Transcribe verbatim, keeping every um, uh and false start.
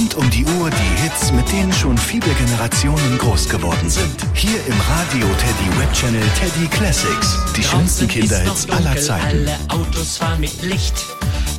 Rund um die Uhr die Hits, mit denen schon viele Generationen groß geworden sind. Hier im Radio Teddy Web Channel Teddy Classics. Die schönsten Kinderhits aller Zeiten. Alle Autos fahren mit Licht.